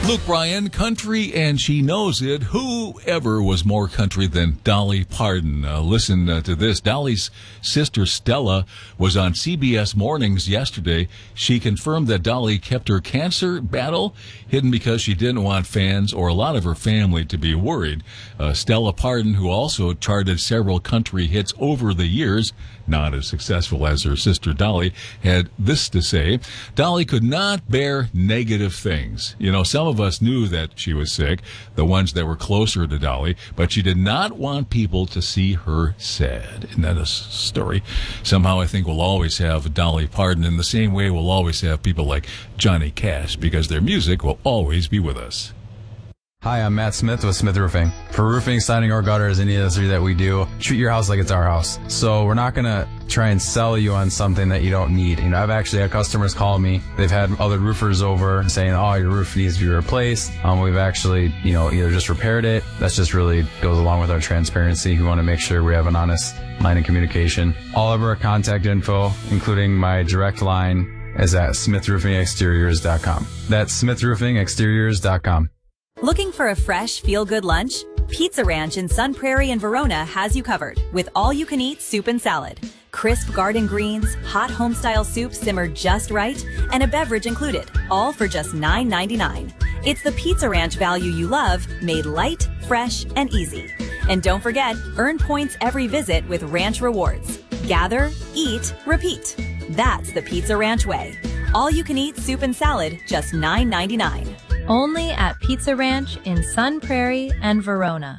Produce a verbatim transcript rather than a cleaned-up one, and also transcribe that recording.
Luke Bryan, country, and she knows it. Whoever was more country than Dolly Parton? Uh, listen uh, to this. Dolly's sister Stella was on C B S Mornings yesterday. She confirmed that Dolly kept her cancer battle hidden because she didn't want fans or a lot of her family to be worried. Uh, Stella Parton, who also charted several country hits over the years, not as successful as her sister Dolly, had this to say. Dolly could not bear negative things. You know, some of us knew that she was sick, the ones that were closer to Dolly, but she did not want people to see her sad. Isn't that a s- story? Somehow I think we'll always have Dolly Parton. In the same way, we'll always have people like Johnny Cash, because their music will always be with us. Hi, I'm Matt Smith with Smith Roofing. For roofing, siding, or gutters, any of the three that we do, treat your house like it's our house. So we're not going to try and sell you on something that you don't need. You know, I've actually had customers call me. They've had other roofers over saying, oh, your roof needs to be replaced. Um, we've actually, you know, either just repaired it. That just really goes along with our transparency. We want to make sure we have an honest line of communication. All of our contact info, including my direct line, is at smith roofing exteriors dot com. That's smith roofing exteriors dot com. Looking for a fresh, feel-good lunch? Pizza Ranch in Sun Prairie and Verona has you covered with all-you-can-eat soup and salad. Crisp garden greens, hot home-style soup simmered just right, and a beverage included, all for just nine ninety-nine. It's the Pizza Ranch value you love, made light, fresh, and easy. And don't forget, earn points every visit with Ranch Rewards. Gather, eat, repeat. That's the Pizza Ranch way. All-you-can-eat soup and salad, just nine ninety-nine. Only at Pizza Ranch in Sun Prairie and Verona.